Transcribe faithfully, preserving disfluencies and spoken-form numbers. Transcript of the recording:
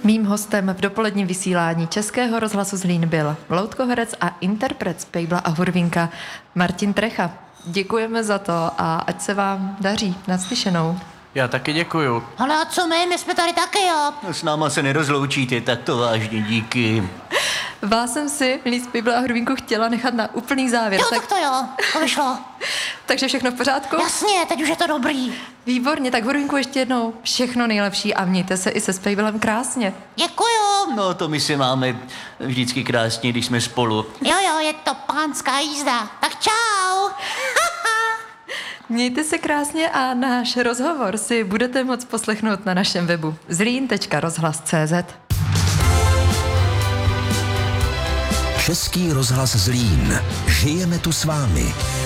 Mým hostem v dopoledním vysílání Českého rozhlasu Zlín byl loutkoherec a interpret z Pejbla a Hurvínka Martin Trecha. Děkujeme za to a ať se vám daří. Naslyšenou. Já taky děkuju. Ale a co my? My jsme tady taky, jo. No, s náma se nerozloučíte, tak to vážně díky. Vás jsem si, milí z Pejbla a Hurvínku, chtěla nechat na úplný závěr. Jo, tak, tak to jo, to vyšlo. Takže všechno v pořádku? Jasně, teď už je to dobrý. Výborně, tak Hurvínku ještě jednou všechno nejlepší a mějte se i se Pejblem krásně. Děkuju. No to my se máme vždycky krásně, když jsme spolu. Jo, jo, je to pánská jízda. Tak čau. Mějte se krásně a náš rozhovor si budete moct poslechnout na našem webu zlín tečka rozhlas tečka cé zet. Český rozhlas Zlín. Žijeme tu s vámi.